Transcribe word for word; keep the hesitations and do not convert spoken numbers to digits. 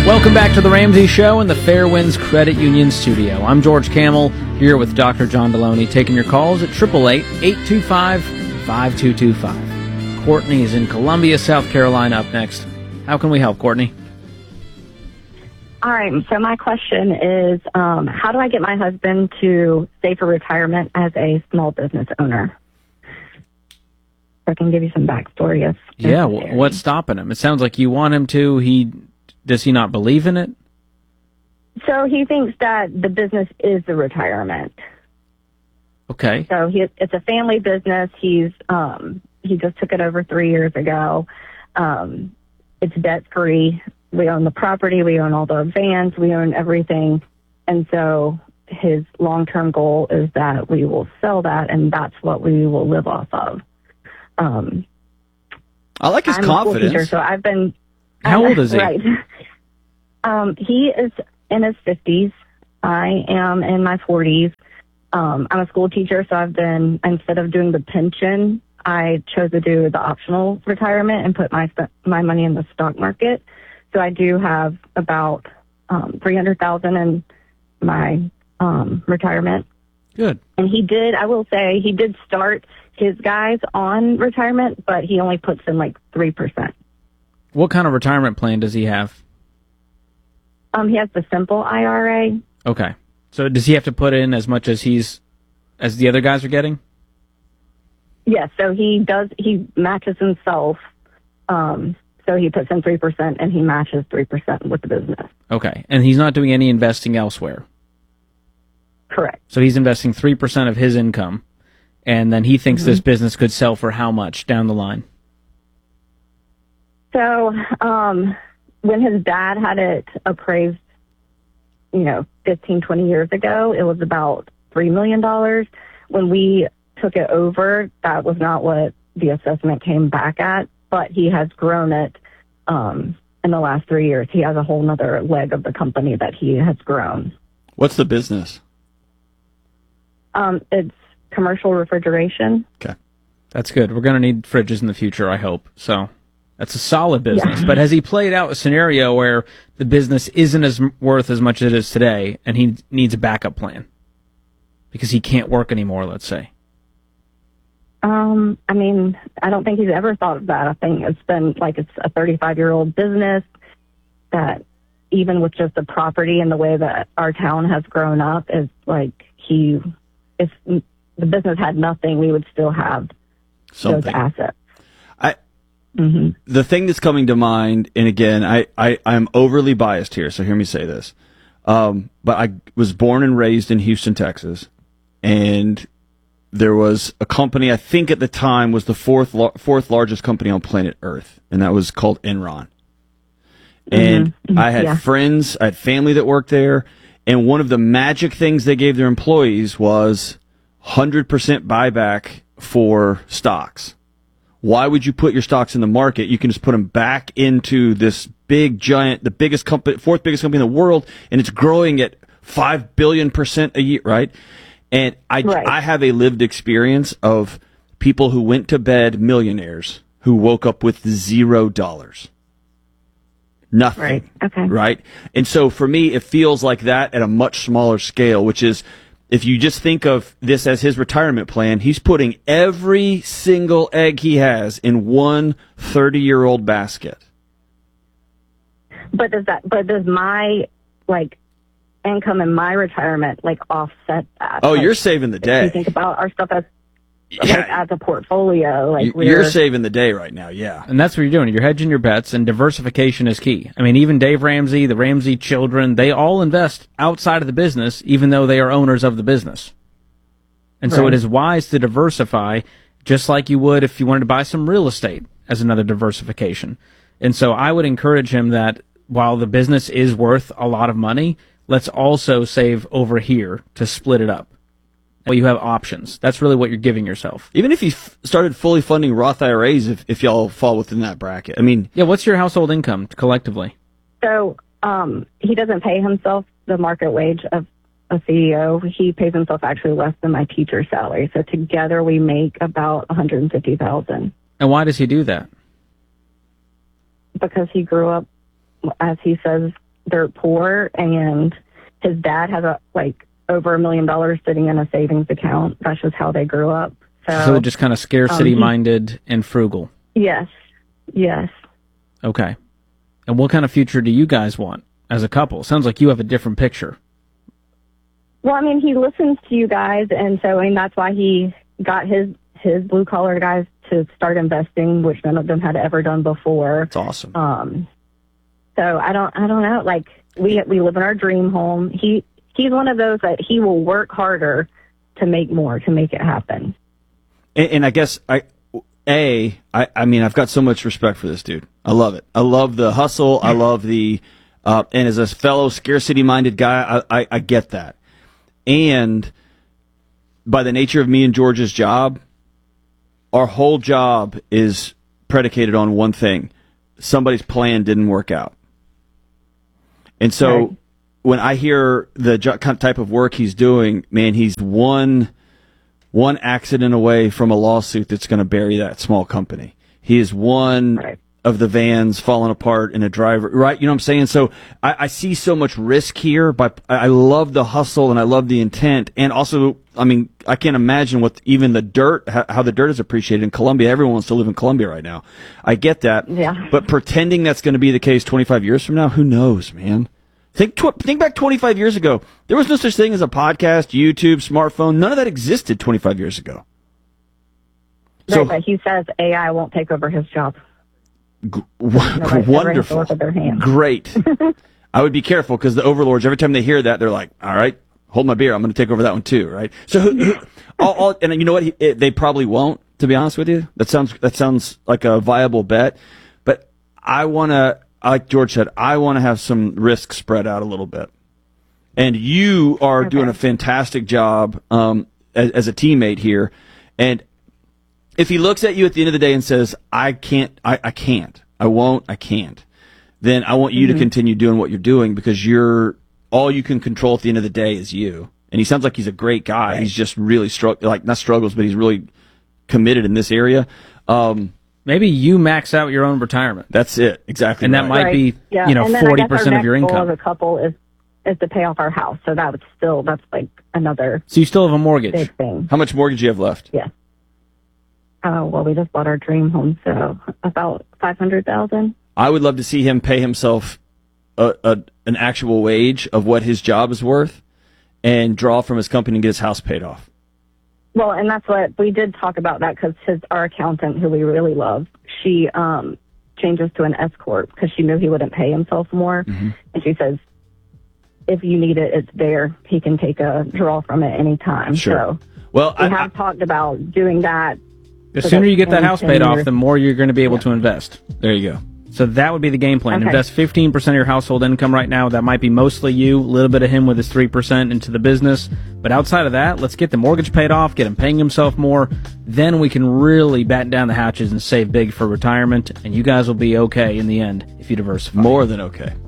Welcome back to the Ramsey Show in the Fairwinds Credit Union studio. I'm George Camel, here with Doctor John Deloney, taking your calls at eight eight eight, eight two five, five two two five. Courtney is in Columbia, South Carolina, up next. How can we help, Courtney? All right, so my question is, um, how do I get my husband to save for retirement as a small business owner? So I can give you some backstory. If yeah, w- what's stopping him? It sounds like you want him to. He Does he not believe in it? So he thinks that the business is the retirement. Okay. So he, it's a family business. He's um, he just took it over three years ago. Um, it's debt free. We own the property. We own all the vans. We own everything. And so his long term goal is that we will sell that, and that's what we will live off of. Um, I like his I'm confidence. A school teacher, so I've been. How old is he? Right. Um, he is in his fifties. I am in my forties. Um, I'm a school teacher, so I've been, instead of doing the pension, I chose to do the optional retirement and put my my money in the stock market. So I do have about um, three hundred thousand dollars in my um, retirement. Good. And he did, I will say, he did start his guys on retirement, but he only puts in like three percent. What kind of retirement plan does he have? Um, he has the simple I R A. Okay. So does he have to put in as much as he's as the other guys are getting? Yes. So he does. He matches himself. Um, so he puts in three percent, and he matches three percent with the business. Okay. And he's not doing any investing elsewhere. Correct. So he's investing three percent of his income, and then he thinks Mm-hmm. this business could sell for how much down the line? So um, when his dad had it appraised, you know, fifteen, twenty years ago, it was about three million dollars. When we took it over, that was not what the assessment came back at, but he has grown it um, in the last three years. He has a whole nother leg of the company that he has grown. What's the business? Um, it's commercial refrigeration. Okay. That's good. We're going to need fridges in the future, I hope. So that's a solid business. Yeah. But has he played out a scenario where the business isn't as worth as much as it is today, and he needs a backup plan because he can't work anymore, let's say? Um, I mean, I don't think he's ever thought of that. I think it's been like it's a thirty-five-year-old business that even with just the property and the way that our town has grown up, is like he, if the business had nothing, we would still have Something. those assets. I, Mm-hmm. the thing that's coming to mind, and again, I, I, I'm overly biased here, so hear me say this. Um, but I was born and raised in Houston, Texas, and there was a company, I think at the time was the fourth fourth largest company on planet Earth, and that was called Enron. And Mm-hmm. I had Yeah. friends, I had family that worked there, and one of the magic things they gave their employees was one hundred percent buyback for stocks. Why would you put your stocks in the market? You can just put them back into this big giant, the biggest company, fourth biggest company in the world, and it's growing at five billion percent a year, right? And I, Right. I have a lived experience of people who went to bed millionaires who woke up with zero dollars. Nothing. Right. Okay. Right? And so for me, it feels like that at a much smaller scale, which is, if you just think of this as his retirement plan, he's putting every single egg he has in one thirty-year-old basket. But does that? But does my like income in my retirement like offset that? Oh, Like, you're saving the If you day. think about our stuff as like Yeah. as a portfolio, like You- we're You're saving the day right now, yeah. And that's what you're doing. You're hedging your bets, and diversification is key. I mean, even Dave Ramsey, the Ramsey children, they all invest outside of the business, even though they are owners of the business. And so Right. it is wise to diversify, just like you would if you wanted to buy some real estate as another diversification. And so I would encourage him that while the business is worth a lot of money, let's also save over here to split it up. Well, you have options. That's really what you're giving yourself. Even if you f- started fully funding Roth I R As, if, if y'all fall within that bracket. I mean, Yeah, what's your household income collectively? So um, he doesn't pay himself the market wage of a C E O. He pays himself actually less than my teacher's salary. So together we make about one hundred fifty thousand dollars And why does he do that? because he grew up, as he says, dirt poor, and his dad has a like over a million dollars sitting in a savings account. That's just how they grew up. So, So just kind of scarcity-minded um, and frugal. Yes, yes. Okay. And what kind of future do you guys want as a couple? Sounds like you have a different picture. Well, I mean, he listens to you guys, and so I mean, that's why he got his his blue collar guys to start investing, which none of them had ever done before. That's awesome. Um, so I don't, I don't know. Like we we live in our dream home. He he's one of those that he will work harder to make more, to make it happen. And, and I guess I, a, I, I mean, I've got so much respect for this dude. I love it. I love the hustle. I love the, uh, and as a fellow scarcity-minded guy, I, I, I get that. And by the nature of me and George's job, our whole job is predicated on one thing: somebody's plan didn't work out. And so, right. when I hear the jo- type of work he's doing, man, he's one. One accident away from a lawsuit that's going to bury that small company. He is one right. of the vans falling apart in a driver, right? You know what I'm saying? So I, I see so much risk here, but I love the hustle and I love the intent. And also, I mean, I can't imagine what even the dirt, how, how the dirt is appreciated in Columbia. Everyone wants to live in Columbia right now. I get that. Yeah. But pretending that's going to be the case twenty-five years from now, who knows, man? Think tw- think back twenty-five years ago. There was no such thing as a podcast, YouTube, smartphone. None of that existed twenty-five years ago. Right, so, but he says A I won't take over his job. G- w- wonderful. Great. I would be careful because the overlords, every time they hear that, they're like, all right, hold my beer. I'm going to take over that one too, right? So, who, who, all, all, and you know what? He, it, they probably won't, to be honest with you. That sounds, that sounds like a viable bet. But I want to, like George said, I want to have some risk spread out a little bit. And you are okay. doing a fantastic job um, as, as a teammate here. And if he looks at you at the end of the day and says, I can't, I, I can't, I won't, I can't, then I want you mm-hmm. to continue doing what you're doing because you're, all you can control at the end of the day is you. And he sounds like he's a great guy. Right. He's just really, strugg- like not struggles, but he's really committed in this area. Um Maybe you max out your own retirement. That's it, exactly. And right. that might right. be, yeah. you know, forty percent of your income. As a couple is is to pay off our house, so that would still that's like another. So you still have a mortgage. Big thing. How much mortgage do you have left? Yeah. Oh well, we just bought our dream home, so about five hundred thousand. I would love to see him pay himself a, a an actual wage of what his job is worth, and draw from his company and get his house paid off. Well, and that's what we did talk about that because his our accountant, who we really love, she um, changes to an S corp because she knew he wouldn't pay himself more, mm-hmm. and she says, if you need it, it's there. He can take a draw from it anytime. Sure. So well, we I, have I, talked about doing that. The sooner you get that house paid off, the more you're going to be able yeah. to invest. There you go. So that would be the game plan. Okay. Invest fifteen percent of your household income right now. That might be mostly you, a little bit of him with his three percent into the business. But outside of that, let's get the mortgage paid off, get him paying himself more. Then we can really batten down the hatches and save big for retirement. And you guys will be okay in the end if you diversify. More than okay.